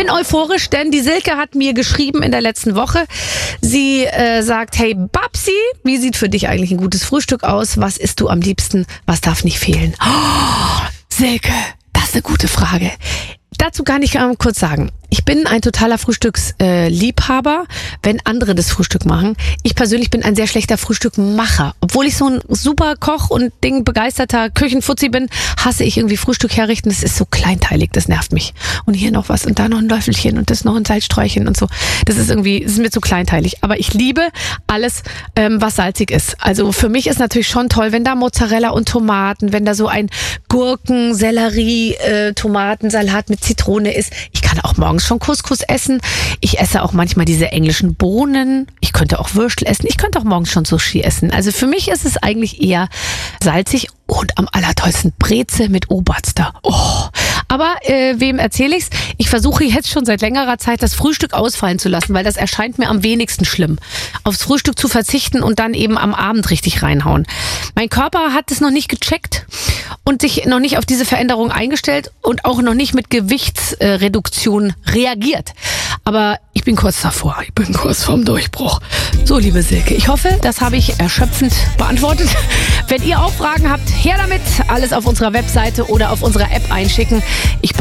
bin euphorisch, denn die Silke hat mir geschrieben in der letzten Woche. Sie sagt, hey Babsi, wie sieht für dich eigentlich ein gutes Frühstück aus? Was isst du am liebsten? Was darf nicht fehlen? Oh, Silke, das ist eine gute Frage. Dazu kann ich kurz sagen, ich bin ein totaler Frühstücksliebhaber, wenn andere das Frühstück machen. Ich persönlich bin ein sehr schlechter Frühstückmacher. Obwohl ich so ein super Koch und begeisterter Küchenfuzzi bin, hasse ich irgendwie Frühstück herrichten. Das ist so kleinteilig, das nervt mich. Und hier noch was und da noch ein Löffelchen und das noch ein Salzsträuchchen und so. Das ist mir zu kleinteilig. Aber ich liebe alles, was salzig ist. Also für mich ist natürlich schon toll, wenn da Mozzarella und Tomaten, wenn da so ein Gurken, Sellerie, Tomatensalat mit Zitrone ist. Ich kann auch morgens schon Couscous essen. Ich esse auch manchmal diese englischen Bohnen. Ich könnte auch Würstel essen. Ich könnte auch morgens schon Sushi essen. Also für mich ist es eigentlich eher salzig und am allertollsten Breze mit Oberster. Oh. Aber wem erzähle ich's? Ich versuche jetzt schon seit längerer Zeit das Frühstück ausfallen zu lassen, weil das erscheint mir am wenigsten schlimm. Aufs Frühstück zu verzichten und dann eben am Abend richtig reinhauen. Mein Körper hat es noch nicht gecheckt und sich noch nicht auf diese Veränderung eingestellt und auch noch nicht mit Gewichtsreduktion reagiert. Aber ich bin kurz davor. Ich bin kurz vorm Durchbruch. So, liebe Silke, ich hoffe, das habe ich erschöpfend beantwortet. Wenn ihr auch Fragen habt, her damit. Alles auf unserer Webseite oder auf unserer App einschicken. Ich